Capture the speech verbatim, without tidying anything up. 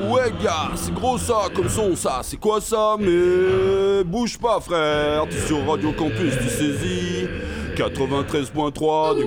ouais gars, c'est gros ça, comme son ça, c'est quoi ça? Mais bouge pas frère, t'es sur Radio Campus, tu saisis quatre-vingt-treize point trois du